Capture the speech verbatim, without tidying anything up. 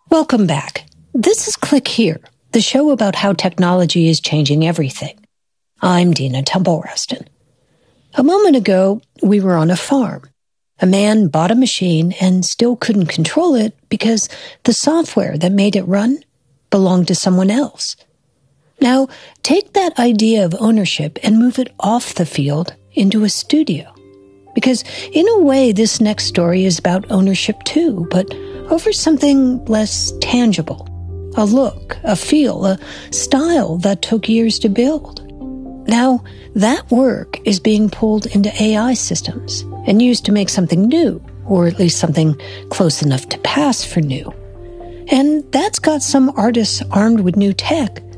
Welcome back. This is Click Here, the show about how technology is changing everything. I'm Dina Temple-Rustin. A moment ago, we were on a farm. A man bought a machine and still couldn't control it because the software that made it run belonged to someone else. Now, take that idea of ownership and move it off the field into a studio. Because in a way, this next story is about ownership too, but over something less tangible. A look, a feel, a style that took years to build. Now, that work is being pulled into A I systems and used to make something new, or at least something close enough to pass for new. And that's got some artists armed with new tech